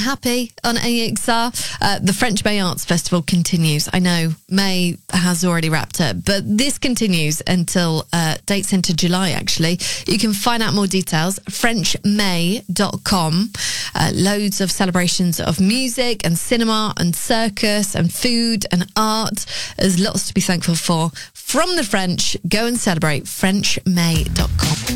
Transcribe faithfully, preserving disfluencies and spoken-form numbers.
happy on A X R. Uh, the French May Arts Festival continues. I know May has already wrapped up, but this continues until uh, dates into July, actually. You can find out more details, french may dot com. Uh, loads of celebrations of music and cinema and circus and food and art. There's lots to be thankful for. From the French, go and celebrate, french may dot com.